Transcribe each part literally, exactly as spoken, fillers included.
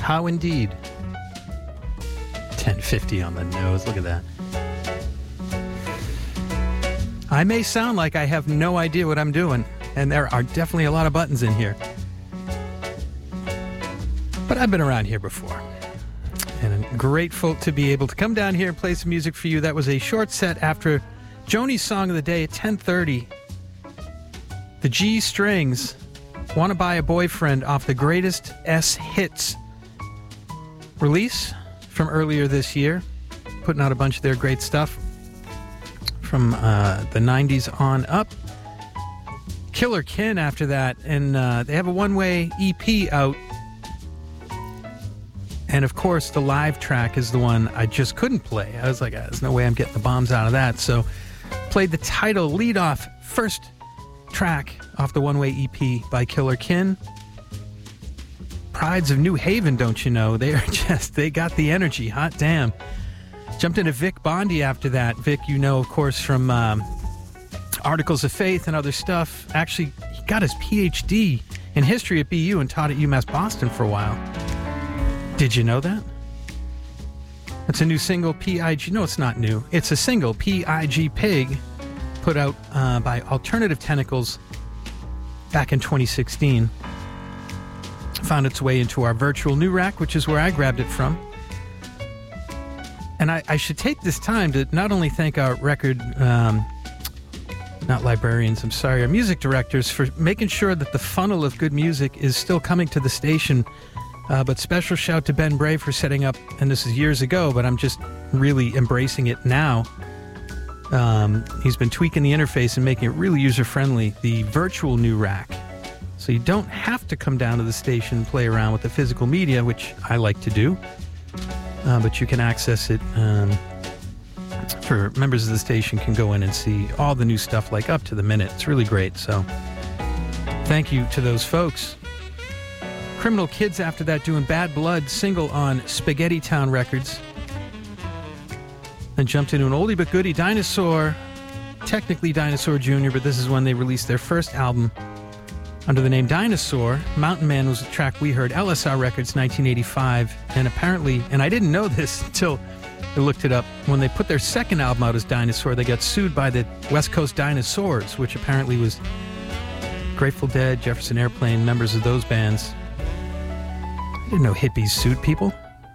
How indeed. ten fifty on the nose. Look at that. I may sound like I have no idea what I'm doing, and there are definitely a lot of buttons in here. But I've been around here before. And I'm grateful to be able to come down here and play some music for you. That was a short set after Joni's Song of the Day at ten thirty. The G Strings, Wanna Buy a Boyfriend, off the Greatest S Hits release from earlier this year. Putting out a bunch of their great stuff from uh, the nineties on up. Killer Kin after that, and uh, they have a one-way E P out. And of course, the live track is the one I just couldn't play. I was like, ah, there's no way I'm getting the bombs out of that. So played the title lead-off first track off the one-way E P by Killer Kin. Prides of New Haven, don't you know? They are just, they got the energy. Hot damn. Jumped into Vic Bondi after that. Vic, you know, of course, from um, Articles of Faith and other stuff. Actually, he got his P H D in history at B U and taught at UMass Boston for a while. Did you know that? It's a new single, P I G. No, it's not new. It's a single, P I G Pig, put out uh, by Alternative Tentacles back in twenty sixteen. Found its way into our virtual new rack, which is where I grabbed it from. And I, I should take this time to not only thank our record, um, not librarians, I'm sorry, our music directors for making sure that the funnel of good music is still coming to the station. Uh, but special shout to Ben Bray for setting up, and this is years ago, but I'm just really embracing it now. Um, he's been tweaking the interface and making it really user-friendly, the virtual new rack. So you don't have to come down to the station and play around with the physical media, which I like to do. Uh, but you can access it um, for members of the station can go in and see all the new stuff, like up to the minute. It's really great. So thank you to those folks. Criminal Kids after that doing Bad Blood, single on Spaghetti Town Records. Then jumped into an oldie but goodie, Dinosaur, technically Dinosaur Junior, but this is when they released their first album under the name Dinosaur. Mountain Man was the track we heard, L S R Records, nineteen eighty-five. And apparently, and I didn't know this until I looked it up, when they put their second album out as Dinosaur, they got sued by the West Coast Dinosaurs, which apparently was Grateful Dead, Jefferson Airplane, members of those bands. I didn't know hippies sued people.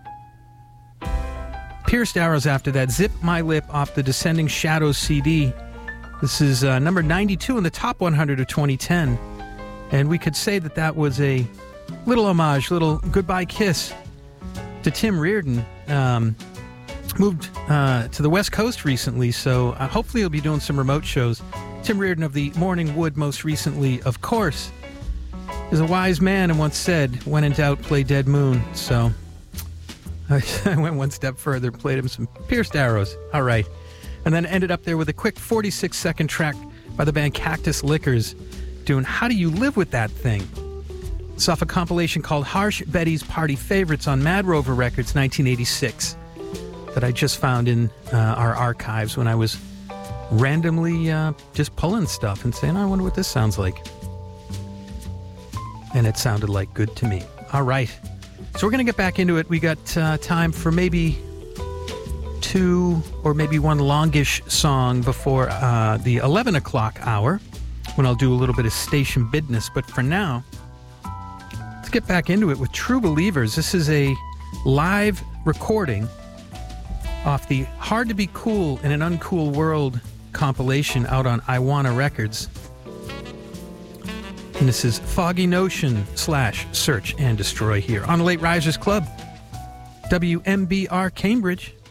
Pierced Arrows after that, Zip My Lip off the Descending Shadows C D. This is uh, number ninety-two in the top one hundred of twenty ten. And we could say that that was a little homage, little goodbye kiss to Tim Reardon. Um, moved uh, to the West Coast recently, so uh, hopefully he'll be doing some remote shows. Tim Reardon of the Morning Wood most recently, of course, is a wise man and once said, when in doubt, play Dead Moon. So I went one step further, played him some Pierced Arrows. All right. And then ended up there with a quick forty-six second track by the band Cactus Liquors doing How Do You Live With That Thing? It's off a compilation called Harsh Betty's Party Favorites on Mad Rover Records, nineteen eighty-six, that I just found in uh, our archives when I was randomly uh, just pulling stuff and saying, I wonder what this sounds like. And it sounded like good to me. All right. So we're going to get back into it. We got uh, time for maybe two or maybe one longish song before uh, the eleven o'clock hour, when I'll do a little bit of station business. But for now, let's get back into it with True Believers. This is a live recording off the Hard to Be Cool in an Uncool World compilation out on I Wanna Records. And this is Foggy Notion slash Search and Destroy here on the Late Risers Club, W M B R Cambridge.